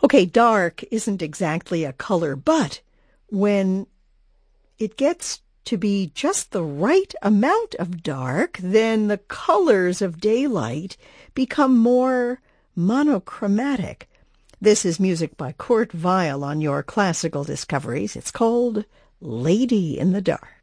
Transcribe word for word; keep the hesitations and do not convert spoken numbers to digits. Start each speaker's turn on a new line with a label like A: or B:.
A: Okay, dark isn't exactly a color, but when it gets to be just the right amount of dark, then the colors of daylight become more monochromatic. This is music by Kurt Weill on your Classical Discoveries. It's called Lady in the Dark.